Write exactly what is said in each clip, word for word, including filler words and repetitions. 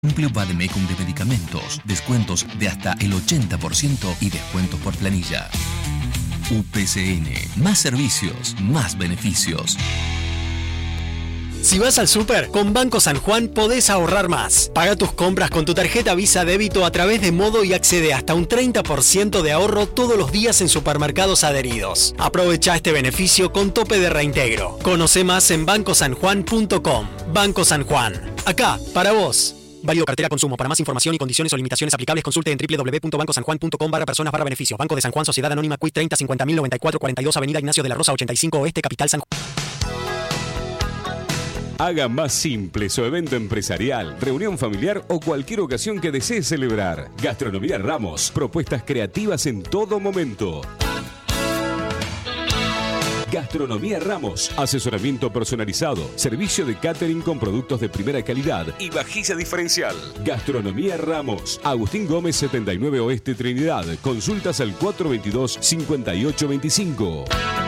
Amplio vademecum de medicamentos, descuentos de hasta el ochenta por ciento y descuentos por planilla. U P C N, más servicios, más beneficios. Si vas al súper, con Banco San Juan podés ahorrar más. Paga tus compras con tu tarjeta Visa Débito a través de Modo y accede hasta un treinta por ciento de ahorro todos los días en supermercados adheridos. Aprovecha este beneficio con tope de reintegro. Conoce más en banco san juan punto com. Banco San Juan. Acá, para vos. Válido cartera consumo. Para más información y condiciones o limitaciones aplicables, consulte en w w w punto banco san juan punto com barra personas barra beneficios. Banco de San Juan, Sociedad Anónima, Q I treinta cincuenta mil noventa y cuatro cuarenta y dos, Avenida Ignacio de la Rosa ochenta y cinco Oeste, Capital San Juan. Haga más simple su evento empresarial, reunión familiar o cualquier ocasión que desee celebrar. Gastronomía Ramos, propuestas creativas en todo momento. Gastronomía Ramos, asesoramiento personalizado, servicio de catering con productos de primera calidad y vajilla diferencial. Gastronomía Ramos, Agustín Gómez setenta y nueve Oeste Trinidad. Consultas al cuatro veintidós, cincuenta y ocho veinticinco.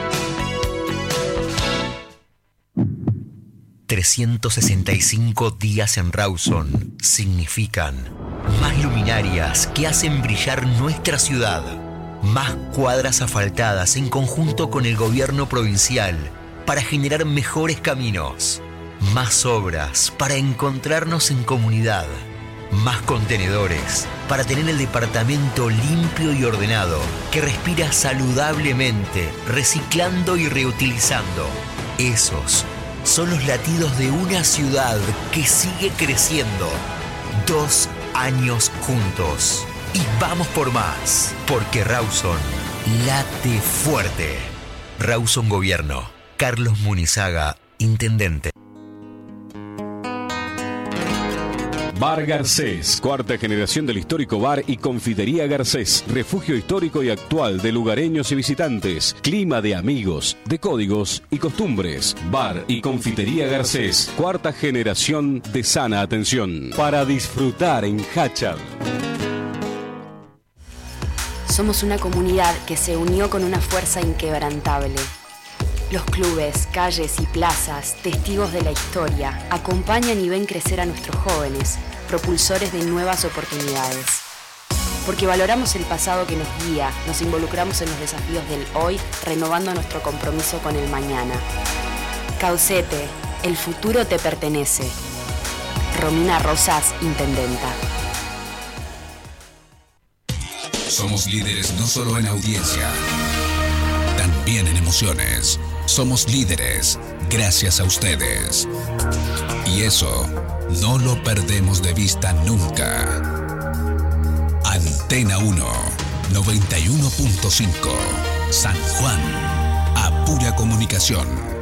trescientos sesenta y cinco días en Rawson significan más luminarias que hacen brillar nuestra ciudad, más cuadras asfaltadas en conjunto con el gobierno provincial para generar mejores caminos, más obras para encontrarnos en comunidad, más contenedores para tener el departamento limpio y ordenado que respira saludablemente, reciclando y reutilizando. Esos son los latidos de una ciudad que sigue creciendo. Dos años juntos. Y vamos por más. Porque Rawson late fuerte. Rawson Gobierno. Carlos Munizaga, Intendente. Bar Garcés, cuarta generación del histórico bar y confitería Garcés, refugio histórico y actual de lugareños y visitantes, clima de amigos, de códigos y costumbres. Bar y confitería Garcés, cuarta generación de sana atención, para disfrutar en Hachal. Somos una comunidad que se unió con una fuerza inquebrantable. Los clubes, calles y plazas, testigos de la historia, acompañan y ven crecer a nuestros jóvenes, propulsores de nuevas oportunidades. Porque valoramos el pasado que nos guía, nos involucramos en los desafíos del hoy, renovando nuestro compromiso con el mañana. Caucete, el futuro te pertenece. Romina Rosas, Intendenta. Somos líderes no solo en audiencia, también en emociones. Somos líderes gracias a ustedes. Y eso no lo perdemos de vista nunca. Antena uno, noventa y uno punto cinco. San Juan. A pura comunicación.